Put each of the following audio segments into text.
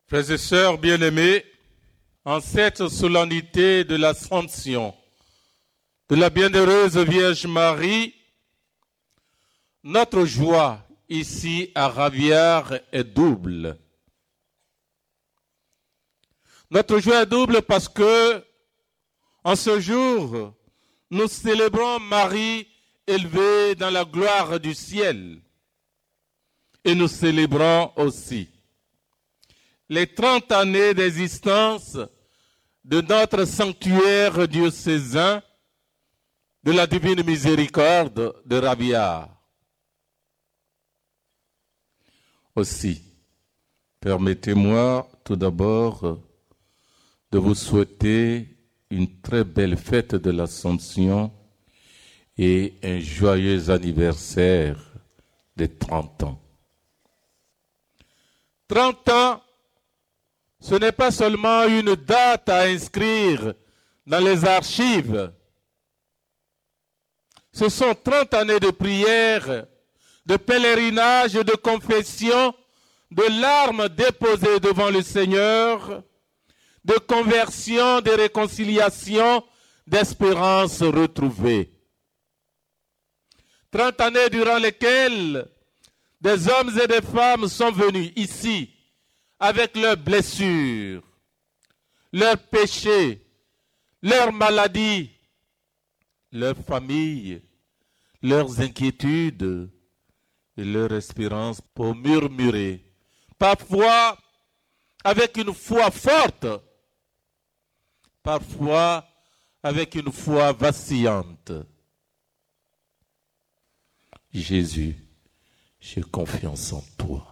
Frères et sœurs bien-aimés, en cette solennité de l'Ascension de la bienheureuse Vierge Marie, notre joie ici à Ravière est double. Notre joie est double parce que, en ce jour, nous célébrons Marie élevée dans la gloire du ciel. Et nous célébrons aussi les 30 années d'existence de notre sanctuaire diocésain de la Divine Miséricorde de Ravière. Aussi, permettez-moi tout d'abord de vous souhaiter une très belle fête de l'Assomption et un joyeux anniversaire de 30 ans. 30 ans, ce n'est pas seulement une date à inscrire dans les archives. Ce sont 30 années de prière, de pèlerinage, de confession, de larmes déposées devant le Seigneur, de conversion, de réconciliation, d'espérance retrouvée. 30 années durant lesquelles des hommes et des femmes sont venus ici avec leurs blessures, leurs péchés, leurs maladies, leurs familles, leurs inquiétudes et leur espérance pour murmurer, parfois avec une foi forte, parfois avec une foi vacillante. Jésus, j'ai confiance en toi.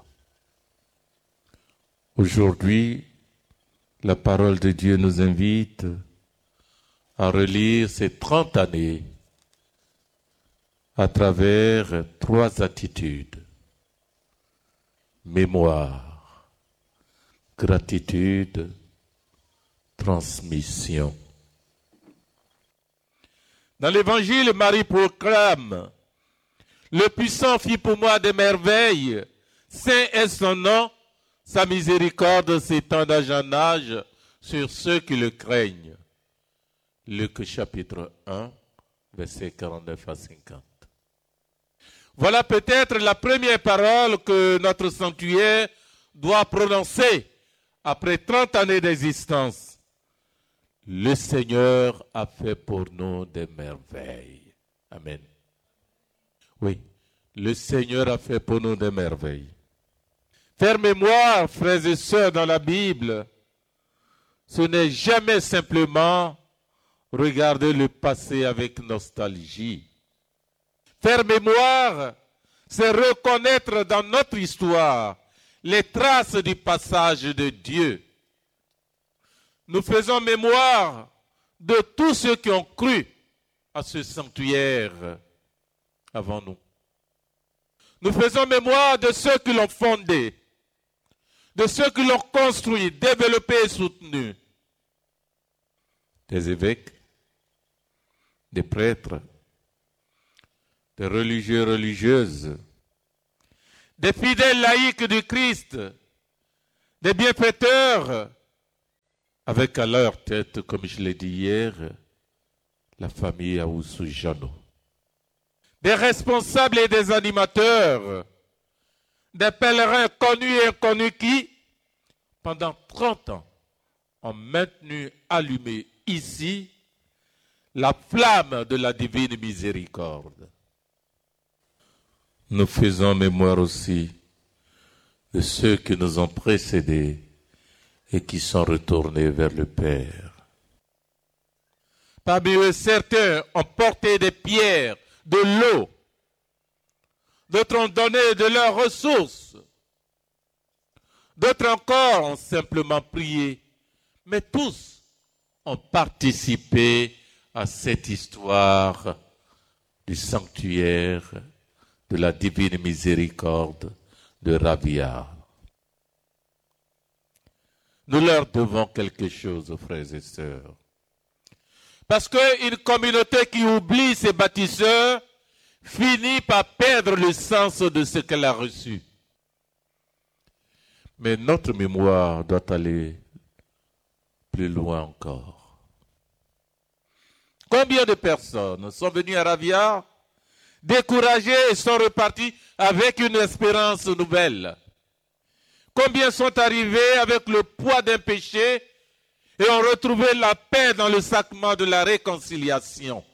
Aujourd'hui, la parole de Dieu nous invite à relire ces 30 années à travers 3 attitudes: mémoire, gratitude, transmission. Dans l'Évangile, Marie proclame: le puissant fit pour moi des merveilles, saint est son nom, sa miséricorde s'étend d'âge en âge sur ceux qui le craignent. Luc chapitre 1, versets 49 à 50. Voilà peut-être la première parole que notre sanctuaire doit prononcer après 30 années d'existence. Le Seigneur a fait pour nous des merveilles. Amen. Oui, le Seigneur a fait pour nous des merveilles. Faire mémoire, frères et sœurs, dans la Bible, ce n'est jamais simplement regarder le passé avec nostalgie. Faire mémoire, c'est reconnaître dans notre histoire les traces du passage de Dieu. Nous faisons mémoire de tous ceux qui ont cru à ce sanctuaire avant nous. Nous faisons mémoire de ceux qui l'ont fondé, de ceux qui l'ont construit, développé et soutenu. Des évêques, des prêtres, des religieux et religieuses, des fidèles laïcs du Christ, des bienfaiteurs, avec à leur tête, comme je l'ai dit hier, la famille Aoussou Jano. Des responsables et des animateurs, des pèlerins connus et inconnus qui, pendant 30 ans, ont maintenu allumée ici la flamme de la divine miséricorde. Nous faisons mémoire aussi de ceux qui nous ont précédés et qui sont retournés vers le Père. Parmi eux, certains ont porté des pierres, de l'eau. D'autres ont donné de leurs ressources. D'autres encore ont simplement prié. Mais tous ont participé à cette histoire du sanctuaire de la divine miséricorde de Ravière. Nous leur devons quelque chose, frères et sœurs. Parce qu'une communauté qui oublie ses bâtisseurs finit par perdre le sens de ce qu'elle a reçu. Mais notre mémoire doit aller plus loin encore. Combien de personnes sont venues à Ravia, découragées et sont reparties avec une espérance nouvelle? Combien sont arrivés avec le poids d'un péché et ont retrouvé la paix dans le sacrement de la réconciliation?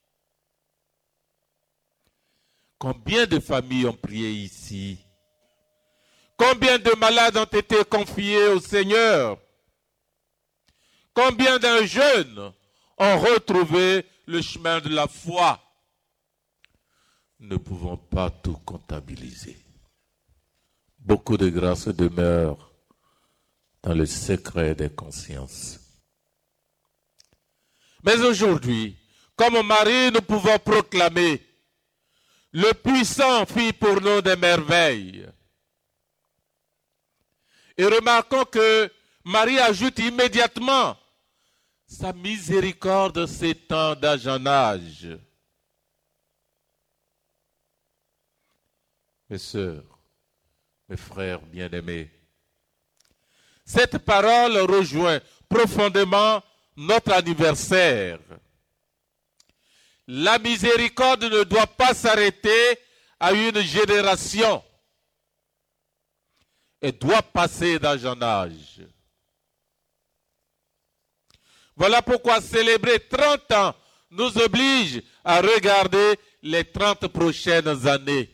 Combien de familles ont prié ici? Combien de malades ont été confiés au Seigneur? Combien d'un jeunes ont retrouvé le chemin de la foi? Nous ne pouvons pas tout comptabiliser. Beaucoup de grâce demeure dans le secret des consciences. Mais aujourd'hui, comme Marie, nous pouvons proclamer: le puissant fit pour nous des merveilles. Et remarquons que Marie ajoute immédiatement: sa miséricorde s'étend d'âge en âge. Mes sœurs, mes frères bien-aimés, cette parole rejoint profondément notre anniversaire. La miséricorde ne doit pas s'arrêter à une génération. Elle doit passer d'âge en âge. Voilà pourquoi célébrer 30 ans nous oblige à regarder les 30 prochaines années.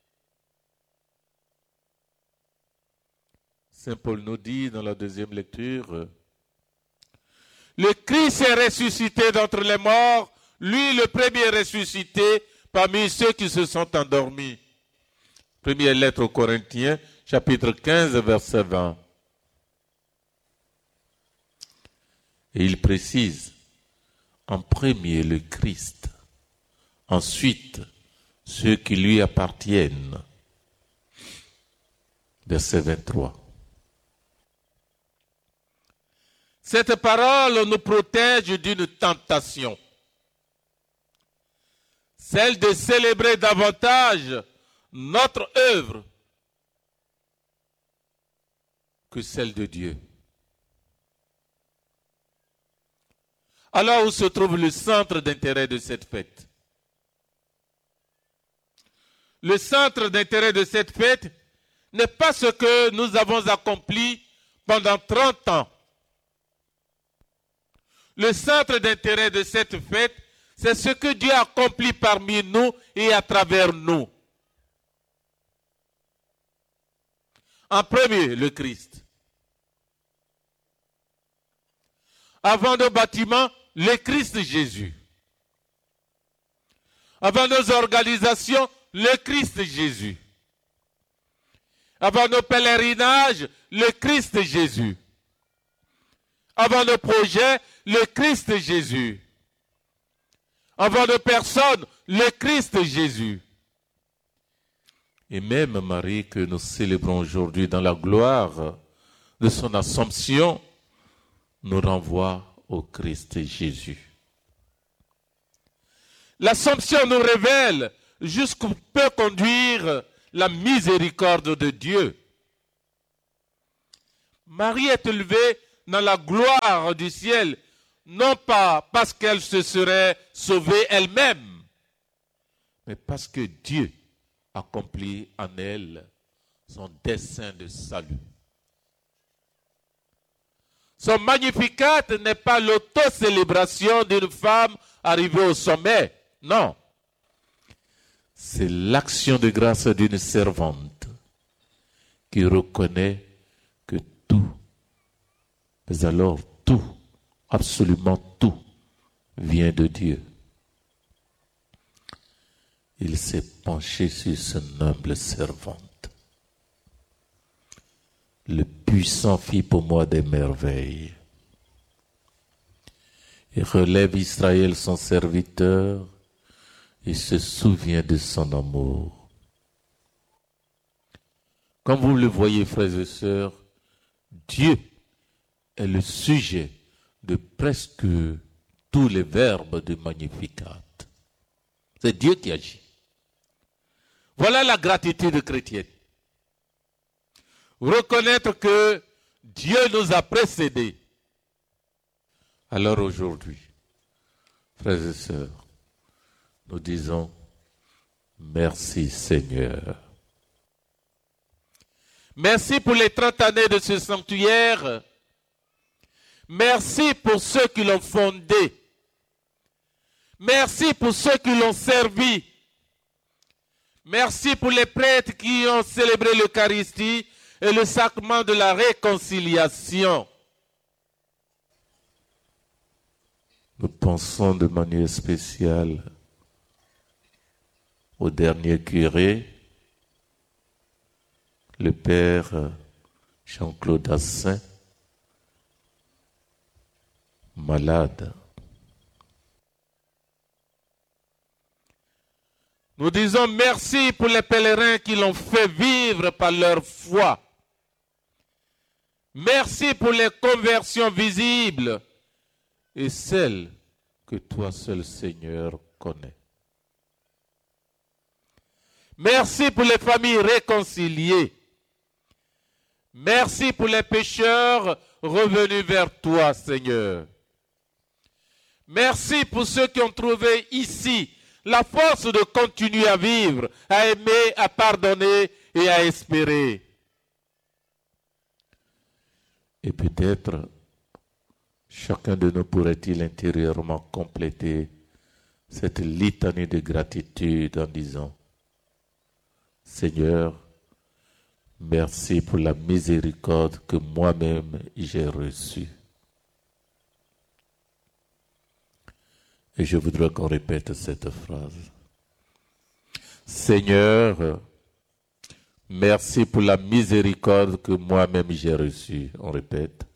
Saint Paul nous dit dans la deuxième lecture: le Christ est ressuscité d'entre les morts, lui le premier ressuscité parmi ceux qui se sont endormis. Première lettre aux Corinthiens, chapitre 15, verset 20. Et il précise: en premier le Christ, ensuite ceux qui lui appartiennent. Verset 23. Cette parole nous protège d'une tentation, celle de célébrer davantage notre œuvre que celle de Dieu. Alors où se trouve le centre d'intérêt de cette fête? Le centre d'intérêt de cette fête n'est pas ce que nous avons accompli pendant 30 ans. Le centre d'intérêt de cette fête, c'est ce que Dieu accomplit parmi nous et à travers nous. En premier, le Christ. Avant nos bâtiments, le Christ Jésus. Avant nos organisations, le Christ Jésus. Avant nos pèlerinages, le Christ Jésus. Avant nos projets, le Christ Jésus. Avant nos personnes, le Christ Jésus. Et même Marie que nous célébrons aujourd'hui dans la gloire de son Assomption nous renvoie au Christ Jésus. L'Assomption nous révèle jusqu'où peut conduire la miséricorde de Dieu. Marie est élevée dans la gloire du ciel, non pas parce qu'elle se serait sauvée elle-même, mais parce que Dieu accomplit en elle son dessein de salut. Son Magnificat n'est pas l'autocélébration d'une femme arrivée au sommet, non. C'est l'action de grâce d'une servante qui reconnaît que tout, mais alors tout, absolument tout, vient de Dieu. Il s'est penché sur son humble servante. Le puissant fit pour moi des merveilles. Il relève Israël son serviteur et se souvient de son amour. Comme vous le voyez, frères et sœurs, Dieu est le sujet de presque tous les verbes du Magnificat. C'est Dieu qui agit. Voilà la gratitude chrétienne. reconnaître que Dieu nous a précédés. Alors aujourd'hui, frères et sœurs, nous disons merci Seigneur. Merci pour les 30 années de ce sanctuaire. Merci pour ceux qui l'ont fondé. Merci pour ceux qui l'ont servi. Merci pour les prêtres qui ont célébré l'Eucharistie et le sacrement de la réconciliation. Nous pensons de manière spéciale au dernier curé, le père Jean-Claude Assin, malade. Nous disons merci pour les pèlerins qui l'ont fait vivre par leur foi. Merci pour les conversions visibles et celles que toi seul Seigneur connais. Merci pour les familles réconciliées. Merci pour les pécheurs revenus vers toi, Seigneur. Merci pour ceux qui ont trouvé ici la force de continuer à vivre, à aimer, à pardonner et à espérer. Et peut-être, chacun de nous pourrait-il intérieurement compléter cette litanie de gratitude en disant « Seigneur, merci pour la miséricorde que moi-même j'ai reçue. » Et je voudrais qu'on répète cette phrase. « Seigneur, merci pour la miséricorde que moi-même j'ai reçue. » On répète.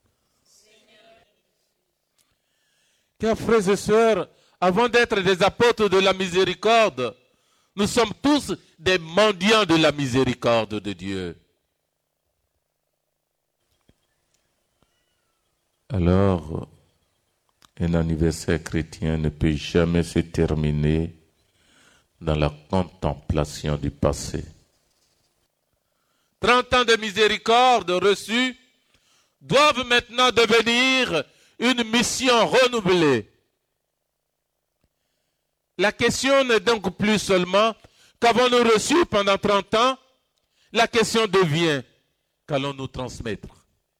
Car frères et sœurs, avant d'être des apôtres de la miséricorde, nous sommes tous des mendiants de la miséricorde de Dieu. Alors, un anniversaire chrétien ne peut jamais se terminer dans la contemplation du passé. 30 ans de miséricorde reçus doivent maintenant devenir une mission renouvelée. La question n'est donc plus seulement qu'avons-nous reçu pendant 30 ans, la question devient qu'allons-nous transmettre.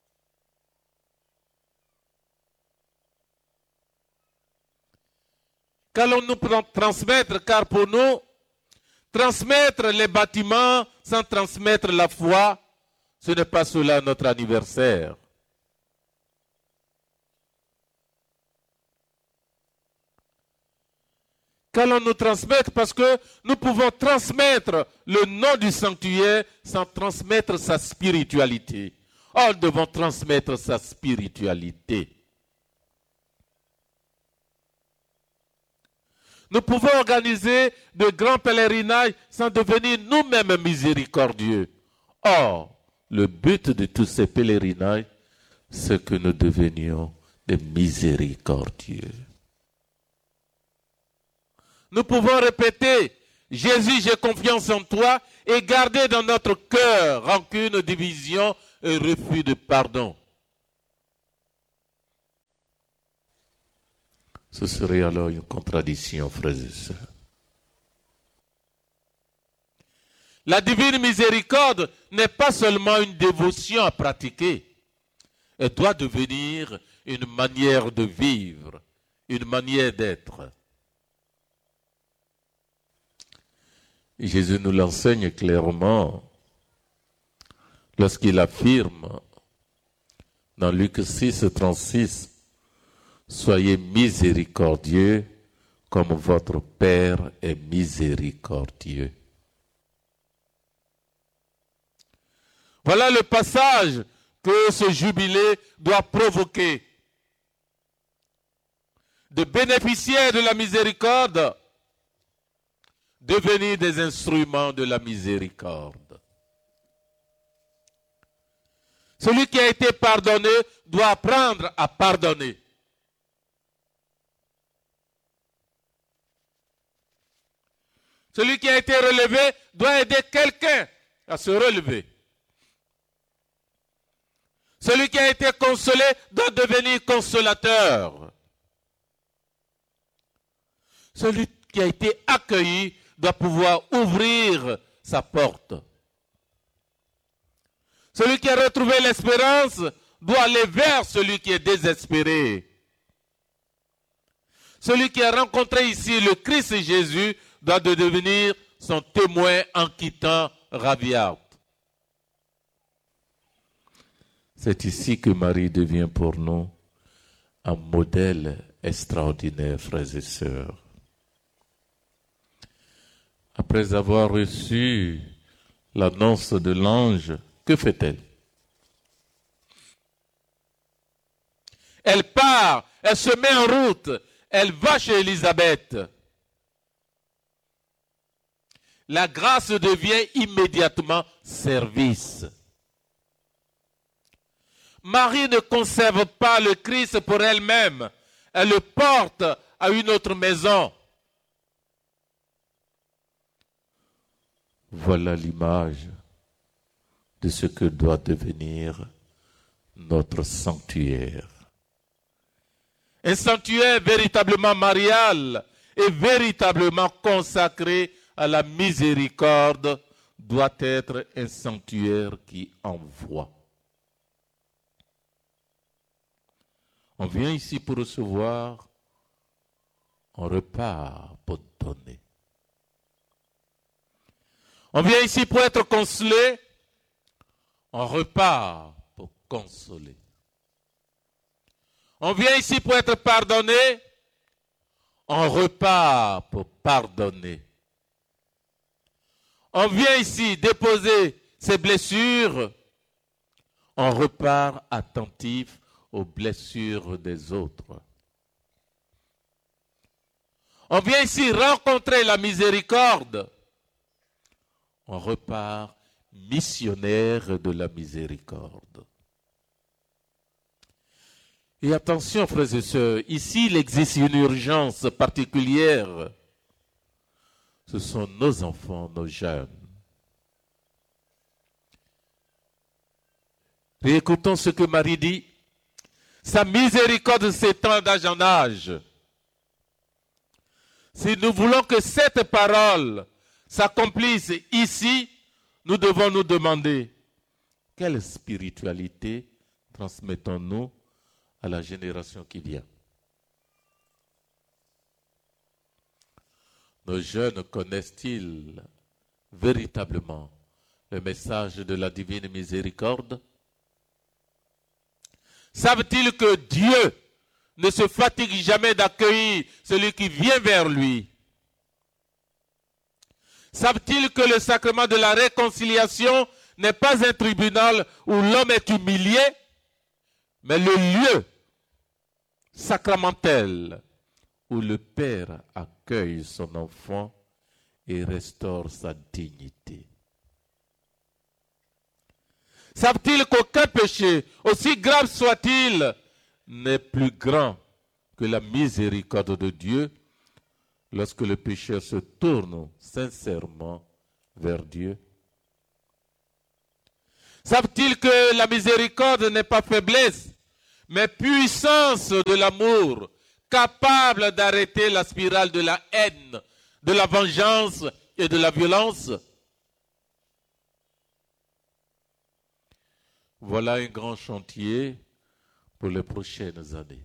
Qu'allons-nous transmettre, car pour nous, transmettre les bâtiments sans transmettre la foi, ce n'est pas cela notre anniversaire. Qu'allons-nous transmettre, parce que nous pouvons transmettre le nom du sanctuaire sans transmettre sa spiritualité. Or, nous devons transmettre sa spiritualité. Nous pouvons organiser de grands pèlerinages sans devenir nous-mêmes miséricordieux. Or, le but de tous ces pèlerinages, c'est que nous devenions des miséricordieux. Nous pouvons répéter « Jésus, j'ai confiance en toi » et garder dans notre cœur rancune, division et refus de pardon. Ce serait alors une contradiction, frères et sœurs. La divine miséricorde n'est pas seulement une dévotion à pratiquer. Elle doit devenir une manière de vivre, une manière d'être. Jésus nous l'enseigne clairement lorsqu'il affirme dans Luc 6, 36, « Soyez miséricordieux comme votre Père est miséricordieux. » Voilà le passage que ce jubilé doit provoquer. De bénéficiaires de la miséricorde, devenir des instruments de la miséricorde. Celui qui a été pardonné doit apprendre à pardonner. Celui qui a été relevé doit aider quelqu'un à se relever. Celui qui a été consolé doit devenir consolateur. Celui qui a été accueilli doit pouvoir ouvrir sa porte. Celui qui a retrouvé l'espérance doit aller vers celui qui est désespéré. Celui qui a rencontré ici le Christ Jésus doit devenir son témoin en quittant Raviat. C'est ici que Marie devient pour nous un modèle extraordinaire, frères et sœurs. Après avoir reçu l'annonce de l'ange, que fait-elle? Elle part, elle se met en route, elle va chez Élisabeth. La grâce devient immédiatement service. Marie ne conserve pas le Christ pour elle-même. Elle le porte à une autre maison. Voilà l'image de ce que doit devenir notre sanctuaire. Un sanctuaire véritablement marial et véritablement consacré à la miséricorde doit être un sanctuaire qui envoie. On vient ici pour recevoir, on repart pour donner. On vient ici pour être consolé, on repart pour consoler. On vient ici pour être pardonné, on repart pour pardonner. On vient ici déposer ses blessures, on repart attentif aux blessures des autres. On vient ici rencontrer la miséricorde, on repart missionnaire de la miséricorde. Et attention, frères et sœurs, ici il existe une urgence particulière. Ce sont nos enfants, nos jeunes. Réécoutons ce que Marie dit. Sa miséricorde s'étend d'âge en âge. Si nous voulons que cette parole s'accomplisse ici, nous devons nous demander quelle spiritualité transmettons-nous à la génération qui vient. Nos jeunes connaissent-ils véritablement le message de la divine miséricorde? Savent-ils que Dieu ne se fatigue jamais d'accueillir celui qui vient vers lui? Savent-ils que le sacrement de la réconciliation n'est pas un tribunal où l'homme est humilié, mais le lieu sacramentel où le Père accueille son enfant et restaure sa dignité? Savent-ils qu'aucun péché, aussi grave soit-il, n'est plus grand que la miséricorde de Dieu lorsque le pécheur se tourne sincèrement vers Dieu? Savent-ils que la miséricorde n'est pas faiblesse, mais puissance de l'amour, capable d'arrêter la spirale de la haine, de la vengeance et de la violence? Voilà un grand chantier pour les prochaines années.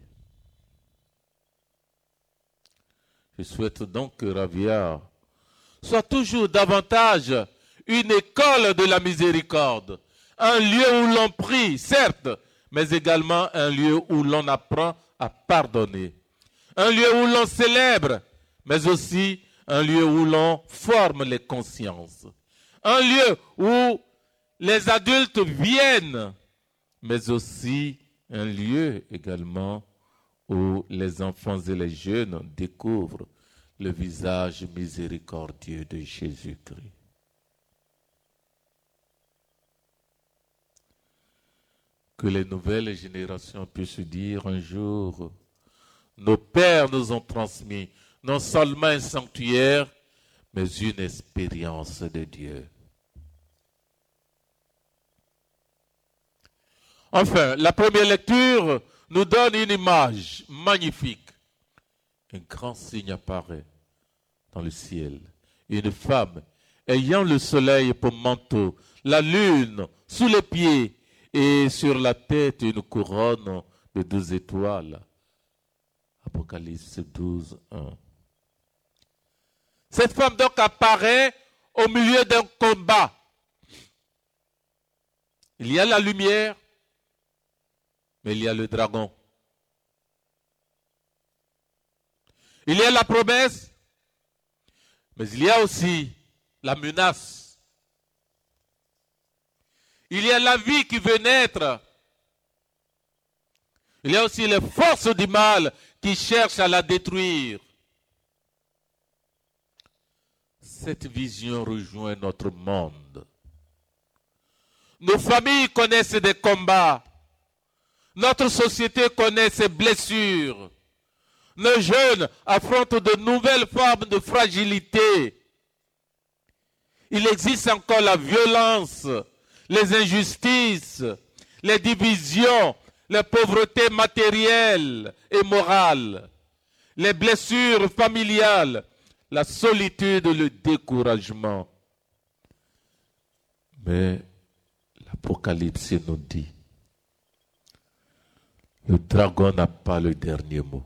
Je souhaite donc que Raviat soit toujours davantage une école de la miséricorde, un lieu où l'on prie, certes, mais également un lieu où l'on apprend à pardonner, un lieu où l'on célèbre, mais aussi un lieu où l'on forme les consciences, un lieu où les adultes viennent, mais aussi un lieu également où les enfants et les jeunes découvrent le visage miséricordieux de Jésus-Christ. Que les nouvelles générations puissent dire un jour, nos pères nous ont transmis non seulement un sanctuaire, mais une expérience de Dieu. Enfin, la première lecture nous donne une image magnifique. Un grand signe apparaît dans le ciel. Une femme ayant le soleil pour manteau, la lune sous les pieds et sur la tête une couronne de 12 étoiles. Apocalypse 12, 1. Cette femme donc apparaît au milieu d'un combat. Il y a la lumière, mais il y a le dragon. Il y a la promesse, mais il y a aussi la menace. Il y a la vie qui veut naître. Il y a aussi les forces du mal qui cherchent à la détruire. Cette vision rejoint notre monde. Nos familles connaissent des combats. Notre société connaît ses blessures. Nos jeunes affrontent de nouvelles formes de fragilité. Il existe encore la violence, les injustices, les divisions, les pauvretés matérielles et morales, les blessures familiales, la solitude, le découragement. Mais l'Apocalypse nous dit, le dragon n'a pas le dernier mot.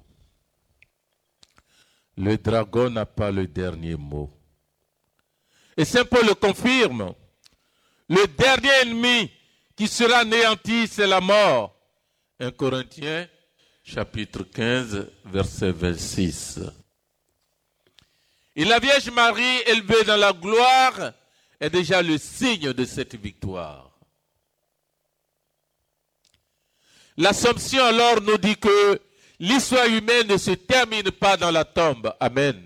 Le dragon n'a pas le dernier mot. Et Saint Paul le confirme. Le dernier ennemi qui sera anéanti, c'est la mort. 1 Corinthiens, chapitre 15, verset 26. Et la Vierge Marie, élevée dans la gloire, est déjà le signe de cette victoire. L'Assomption alors nous dit que l'histoire humaine ne se termine pas dans la tombe. Amen.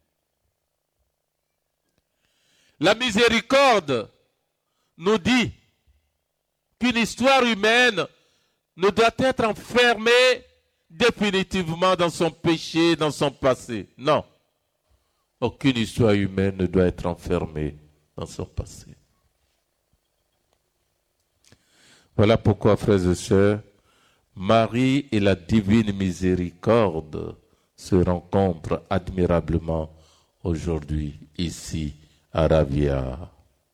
La miséricorde nous dit qu'une histoire humaine ne doit être enfermée définitivement dans son péché, dans son passé. Non. Aucune histoire humaine ne doit être enfermée dans son passé. Voilà pourquoi, frères et sœurs, Marie et la divine miséricorde se rencontrent admirablement aujourd'hui, ici, à Ravia.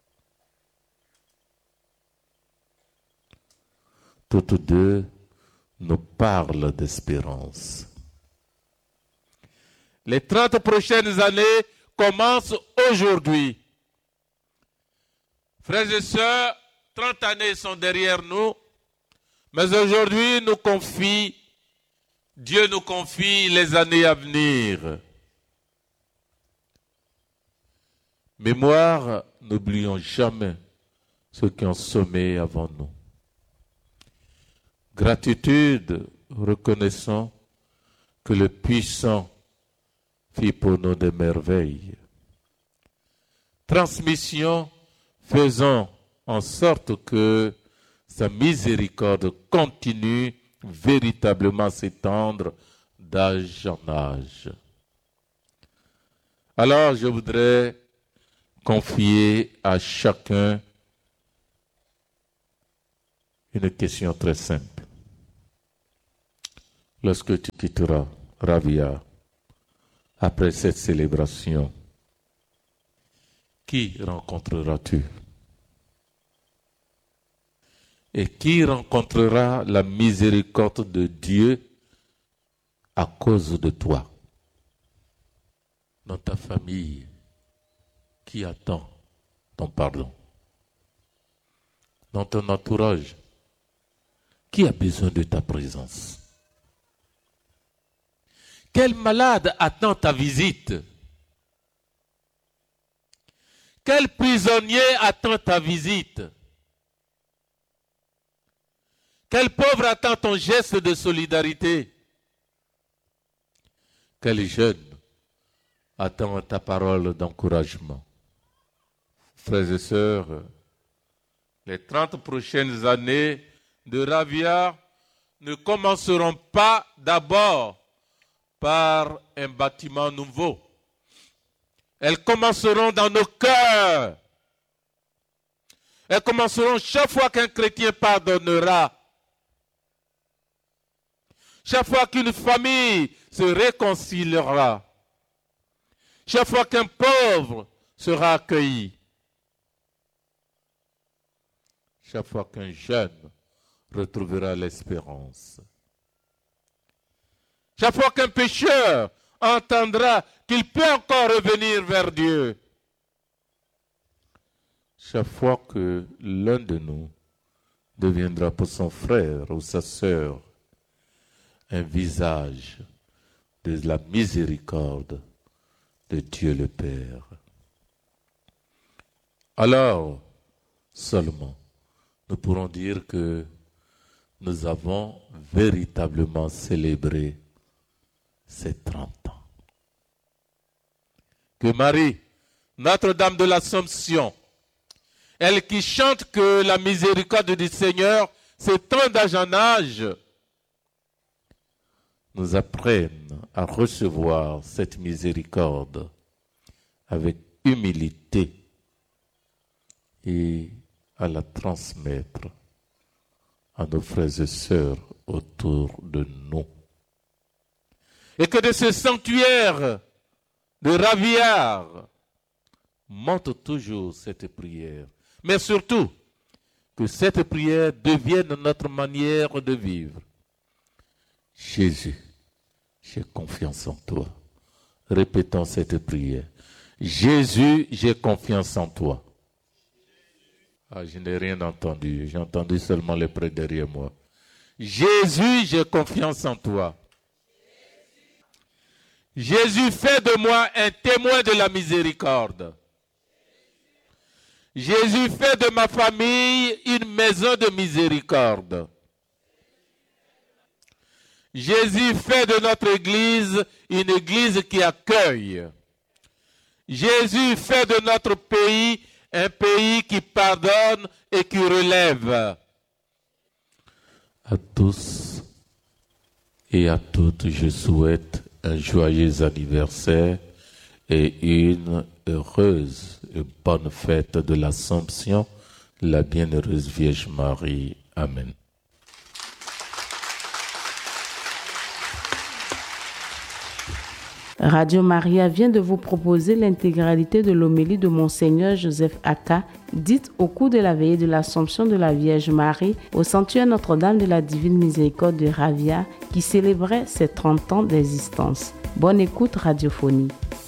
Toutes deux nous parlent d'espérance. Les 30 prochaines années commencent aujourd'hui. Frères et sœurs, 30 années sont derrière nous, mais aujourd'hui Dieu nous confie les années à venir. Mémoire, n'oublions jamais ceux qui ont semé avant nous. Gratitude, reconnaissons que le puissant fit pour nous des merveilles. Transmission, faisons en sorte que sa miséricorde continue véritablement à s'étendre d'âge en âge. Alors, je voudrais confier à chacun une question très simple. Lorsque tu quitteras Ravia, après cette célébration, qui rencontreras-tu? Et qui rencontrera la miséricorde de Dieu à cause de toi? Dans ta famille, qui attend ton pardon? Dans ton entourage, qui a besoin de ta présence? Quel malade attend ta visite? Quel prisonnier attend ta visite? Quel pauvre attend ton geste de solidarité? Quel jeune attend ta parole d'encouragement? Frères et sœurs, les 30 prochaines années de Ravia ne commenceront pas d'abord par un bâtiment nouveau. Elles commenceront dans nos cœurs. Elles commenceront chaque fois qu'un chrétien pardonnera. chaque fois qu'une famille se réconciliera, chaque fois qu'un pauvre sera accueilli, chaque fois qu'un jeune retrouvera l'espérance, chaque fois qu'un pécheur entendra qu'il peut encore revenir vers Dieu, chaque fois que l'un de nous deviendra pour son frère ou sa sœur un visage de la miséricorde de Dieu le Père. Alors, seulement, nous pourrons dire que nous avons véritablement célébré ces 30 ans. Que Marie, Notre-Dame de l'Assomption, elle qui chante que la miséricorde du Seigneur s'étend d'âge en âge, nous apprenne à recevoir cette miséricorde avec humilité et à la transmettre à nos frères et sœurs autour de nous. Et que de ce sanctuaire de Raviard monte toujours cette prière. Mais surtout, que cette prière devienne notre manière de vivre. Jésus, j'ai confiance en toi. Répétons cette prière. Jésus, j'ai confiance en toi. Ah, je n'ai rien entendu. J'ai entendu seulement les près derrière moi. Jésus, j'ai confiance en toi. Jésus, fais de moi un témoin de la miséricorde. Jésus, fais de ma famille une maison de miséricorde. Jésus, fais de notre église une église qui accueille. Jésus, fais de notre pays un pays qui pardonne et qui relève. À tous et à toutes, je souhaite un joyeux anniversaire et une heureuse et bonne fête de l'Assomption, la bienheureuse Vierge Marie. Amen. Radio Maria vient de vous proposer l'intégralité de l'homélie de Monseigneur Joseph Aka, dite au cours de la veillée de l'Assomption de la Vierge Marie au sanctuaire Notre-Dame de la Divine Miséricorde de Raviard, qui célébrait ses 30 ans d'existence. Bonne écoute radiophonique.